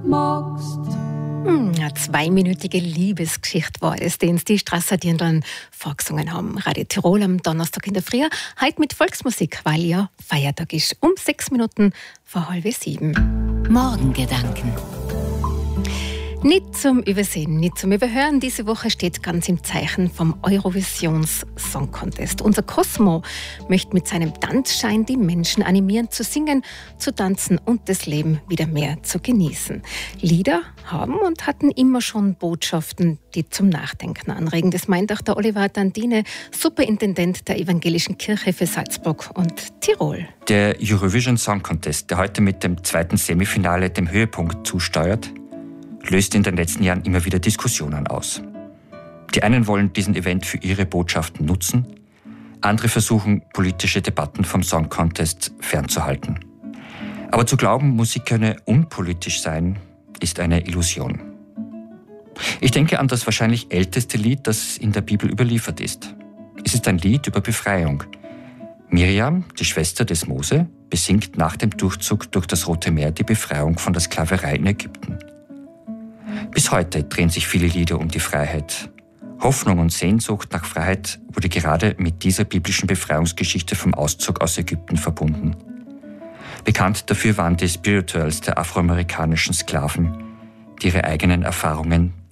magst. Eine 2-minütige Liebesgeschichte war es, den die Strasser-Dirndln vorgesungen haben. Radio Tirol am Donnerstag in der Früh, heute mit Volksmusik, weil ja Feiertag ist. Um 6 Minuten vor 6:30. Morgengedanken. Nicht zum Übersehen, nicht zum Überhören. Diese Woche steht ganz im Zeichen vom Eurovisions Song Contest. Unser Cosmo möchte mit seinem Tanzschein die Menschen animieren, zu singen, zu tanzen und das Leben wieder mehr zu genießen. Lieder haben und hatten immer schon Botschaften, die zum Nachdenken anregen. Das meint auch der Oliver Dandine, Superintendent der Evangelischen Kirche für Salzburg und Tirol. Der Eurovision Song Contest, der heute mit dem zweiten Semifinale dem Höhepunkt zusteuert, löst in den letzten Jahren immer wieder Diskussionen aus. Die einen wollen diesen Event für ihre Botschaften nutzen, andere versuchen, politische Debatten vom Song Contest fernzuhalten. Aber zu glauben, Musik könne unpolitisch sein, ist eine Illusion. Ich denke an das wahrscheinlich älteste Lied, das in der Bibel überliefert ist. Es ist ein Lied über Befreiung. Miriam, die Schwester des Mose, besingt nach dem Durchzug durch das Rote Meer die Befreiung von der Sklaverei in Ägypten. Bis heute drehen sich viele Lieder um die Freiheit. Hoffnung und Sehnsucht nach Freiheit wurde gerade mit dieser biblischen Befreiungsgeschichte vom Auszug aus Ägypten verbunden. Bekannt dafür waren die Spirituals der afroamerikanischen Sklaven, die ihre eigenen Erfahrungen